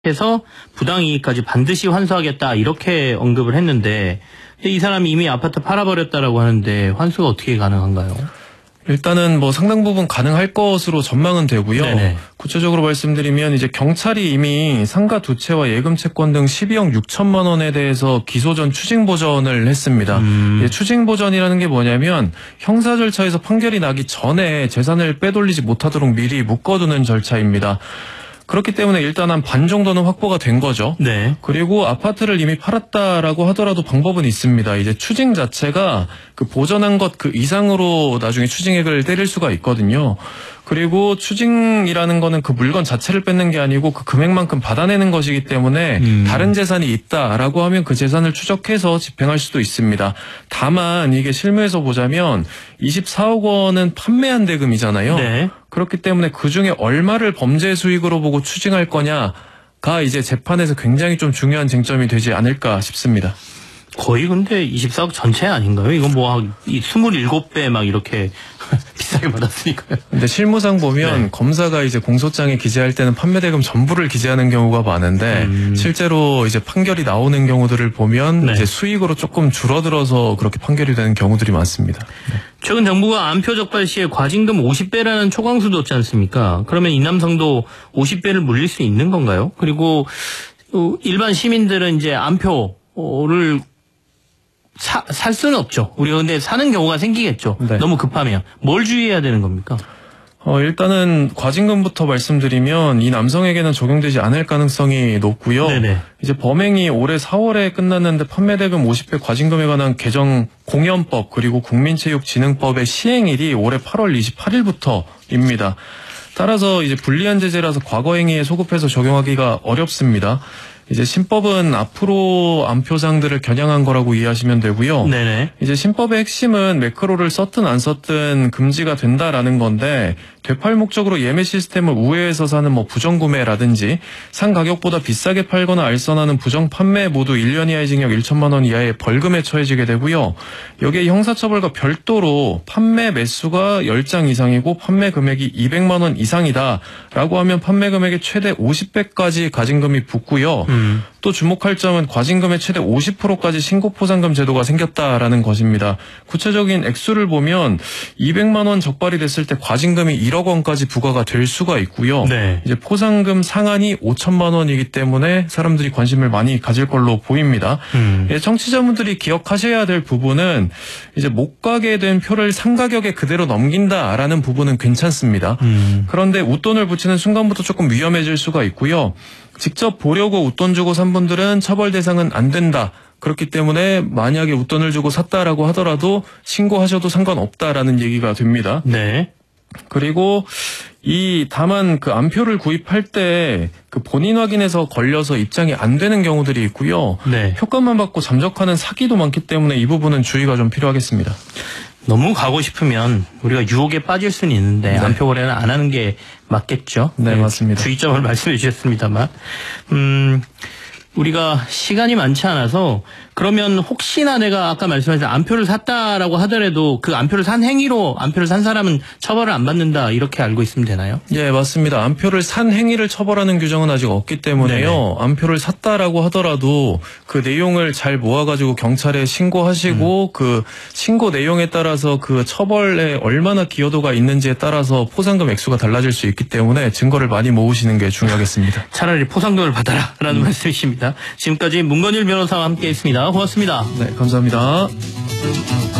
해서 부당이익까지 반드시 환수하겠다 이렇게 언급을 했는데 이 사람이 이미 아파트 팔아버렸다라고 하는데 환수가 어떻게 가능한가요? 일단은 뭐 상당 부분 가능할 것으로 전망은 되고요. 네네. 구체적으로 말씀드리면 이제 경찰이 이미 상가 두 채와 예금 채권 등 12억 6천만 원에 대해서 기소 전 추징 보전을 했습니다. 추징 보전이라는 게 뭐냐면 형사 절차에서 판결이 나기 전에 재산을 빼돌리지 못하도록 미리 묶어두는 절차입니다. 그렇기 때문에 일단 한 반 정도는 확보가 된 거죠. 네. 그리고 아파트를 이미 팔았다라고 하더라도 방법은 있습니다. 이제 추징 자체가 그 보전한 것 그 이상으로 나중에 추징액을 때릴 수가 있거든요. 그리고 추징이라는 거는 그 물건 자체를 뺏는 게 아니고 그 금액만큼 받아내는 것이기 때문에 다른 재산이 있다라고 하면 그 재산을 추적해서 집행할 수도 있습니다. 다만 이게 실무에서 보자면 24억 원은 판매한 대금이잖아요. 네. 그렇기 때문에 그중에 얼마를 범죄 수익으로 보고 추징할 거냐가 이제 재판에서 굉장히 좀 중요한 쟁점이 되지 않을까 싶습니다. 거의 근데 24억 전체 아닌가요? 이건 뭐 27배 막 이렇게 비싸게 받았으니까요. 근데 실무상 보면 네. 검사가 이제 공소장에 기재할 때는 판매대금 전부를 기재하는 경우가 많은데 실제로 이제 판결이 나오는 경우들을 보면 네. 이제 수익으로 조금 줄어들어서 그렇게 판결이 되는 경우들이 많습니다. 네. 최근 정부가 안표 적발 시에 과징금 50배라는 초강수 뒀지 않습니까? 그러면 이 남성도 50배를 물릴 수 있는 건가요? 그리고 일반 시민들은 이제 안표를 살 수는 없죠. 우리가 근데 사는 경우가 생기겠죠. 네. 너무 급하면. 뭘 주의해야 되는 겁니까? 일단은 과징금부터 말씀드리면 이 남성에게는 적용되지 않을 가능성이 높고요. 네네. 이제 범행이 올해 4월에 끝났는데 판매대금 50배 과징금에 관한 개정 공연법 그리고 국민체육진흥법의 시행일이 올해 8월 28일부터입니다. 따라서 이제 불리한 제재라서 과거 행위에 소급해서 적용하기가 어렵습니다. 이제 신법은 앞으로 안표상들을 겨냥한 거라고 이해하시면 되고요. 네네. 이제 신법의 핵심은 매크로를 썼든 안 썼든 금지가 된다라는 건데 되팔 목적으로 예매 시스템을 우회해서 사는 뭐 부정구매라든지 상 가격보다 비싸게 팔거나 알선하는 부정판매 모두 1년 이하의 징역 1천만 원 이하의 벌금에 처해지게 되고요. 여기에 형사처벌과 별도로 판매 매수가 10장 이상이고 판매 금액이 200만 원 이상이다라고 하면 판매 금액의 최대 50배까지 과징금이 붙고요. 또 주목할 점은 과징금의 최대 50%까지 신고포상금 제도가 생겼다라는 것입니다. 구체적인 액수를 보면 200만 원 적발이 됐을 때 과징금이 1억 원까지 부과가 될 수가 있고요. 네. 이제 포상금 상한이 5천만 원이기 때문에 사람들이 관심을 많이 가질 걸로 보입니다. 청취자분들이 기억하셔야 될 부분은 이제 못 가게 된 표를 상가격에 그대로 넘긴다라는 부분은 괜찮습니다. 그런데 웃돈을 붙이는 순간부터 조금 위험해질 수가 있고요. 직접 보려고 웃돈 주고 산 분들은 처벌 대상은 안 된다. 그렇기 때문에 만약에 웃돈을 주고 샀다라고 하더라도 신고하셔도 상관없다라는 얘기가 됩니다. 네. 그리고 다만 그 안표를 구입할 때 그 본인 확인에서 걸려서 입장이 안 되는 경우들이 있고요. 네. 효과만 받고 잠적하는 사기도 많기 때문에 이 부분은 주의가 좀 필요하겠습니다. 너무 가고 싶으면 우리가 유혹에 빠질 수는 있는데 네. 안표 거래는 안 하는 게 맞겠죠. 네, 맞습니다. 주의점을 말씀해 주셨습니다만. 우리가 시간이 많지 않아서 그러면 혹시나 내가 아까 말씀하신 안표를 샀다라고 하더라도 그 안표를 산 행위로 안표를 산 사람은 처벌을 안 받는다 이렇게 알고 있으면 되나요? 예, 맞습니다. 안표를 산 행위를 처벌하는 규정은 아직 없기 때문에요. 네네. 안표를 샀다라고 하더라도 그 내용을 잘 모아가지고 경찰에 신고하시고 그 신고 내용에 따라서 그 처벌에 얼마나 기여도가 있는지에 따라서 포상금 액수가 달라질 수 있기 때문에 증거를 많이 모으시는 게 중요하겠습니다. 차라리 포상금을 받아라라는 말씀이십니다. 지금까지 문건일 변호사와 함께했습니다. 고맙습니다. 네, 감사합니다.